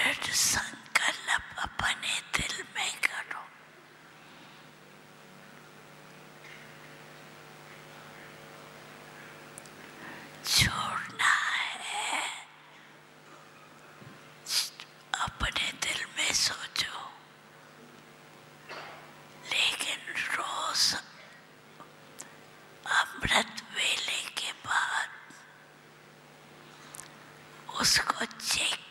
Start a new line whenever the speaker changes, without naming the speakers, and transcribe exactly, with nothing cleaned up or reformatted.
दृढ़ संकल्प अपने दिल में करो। छोड़ना है, अपने दिल में सोचो, लेकिन रोज अमृत वेले के बाद उसको चेक